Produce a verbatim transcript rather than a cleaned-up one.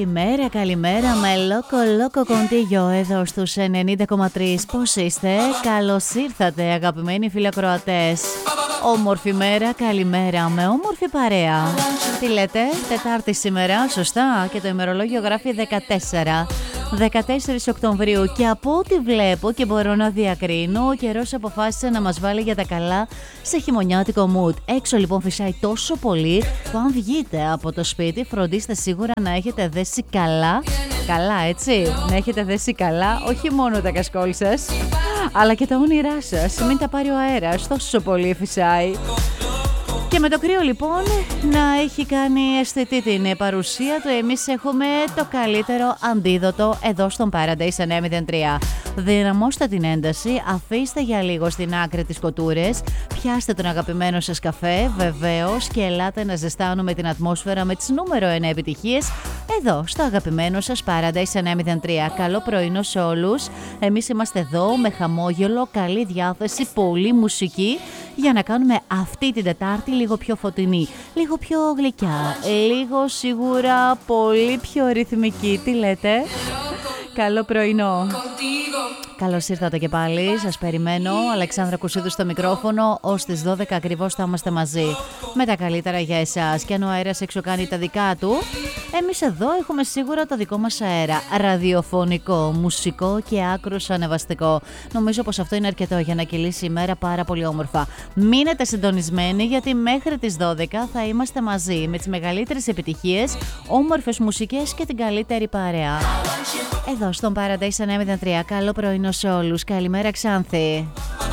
Καλημέρα, καλημέρα με Λόκο Λόκο Κοντίγιο εδώ στους ενενήντα κόμμα τρία. Πώς είστε? Καλώς ήρθατε αγαπημένοι φίλοι ακροατές. Όμορφη μέρα, καλημέρα με όμορφη παρέα. Τι λέτε, Τετάρτη σήμερα, σωστά? Και το ημερολόγιο γράφει δεκατέσσερα. δεκατέσσερις Οκτωβρίου και από ό,τι βλέπω και μπορώ να διακρίνω, ο καιρός αποφάσισε να μας βάλει για τα καλά σε χειμωνιάτικο mood. Έξω λοιπόν φυσάει τόσο πολύ που αν βγείτε από το σπίτι φροντίστε σίγουρα να έχετε δέσει καλά, καλά έτσι, να έχετε δέσει καλά όχι μόνο τα κασκόλ σας, αλλά και τα όνειρά σας. Μην τα πάρει ο αέρας, τόσο πολύ φυσάει. Και με το κρύο λοιπόν να έχει κάνει αισθητή την παρουσία του, εμείς έχουμε το καλύτερο αντίδοτο εδώ στον Paradise εννιακόσια μηδέν τρία. Δυναμώστε την ένταση, αφήστε για λίγο στην άκρη τις κοτούρες, πιάστε τον αγαπημένο σας καφέ βεβαίως και ελάτε να ζεστάνουμε την ατμόσφαιρα με τις νούμερο ένα επιτυχίες εδώ στο αγαπημένο σας Paradise εννιακόσια μηδέν τρία. Καλό πρωινό σε όλους, εμείς είμαστε εδώ με χαμόγελο, καλή διάθεση, πολλή μουσική για να κάνουμε αυτή την Τετάρτη λίγο πιο φωτεινή, λίγο πιο γλυκιά, λίγο σίγουρα πολύ πιο ρυθμική. Τι λέτε? Καλό πρωινό. Καλώς ήρθατε και πάλι, σας περιμένω. Αλεξάνδρα Κουσίδου στο μικρόφωνο, ως τις δώδεκα ακριβώς θα είμαστε μαζί με τα καλύτερα για εσάς. Και αν ο αέρας έξω κάνει τα δικά του, εμείς εδώ έχουμε σίγουρα το δικό μας αέρα. Ραδιοφωνικό, μουσικό και άκρος ανεβαστικό. Νομίζω πως αυτό είναι αρκετό για να κυλήσει η μέρα πάρα πολύ όμορφα. Μείνετε συντονισμένοι γιατί μέχρι τις δώδεκα θα είμαστε μαζί με τις μεγαλύτερες επιτυχίες, όμορφες μουσικές και την καλύτερη παρέα. Εδώ στον Paradise εννιακόσια μηδέν τρία. Καλό πρωινό σε όλους. Καλημέρα Ξάνθη.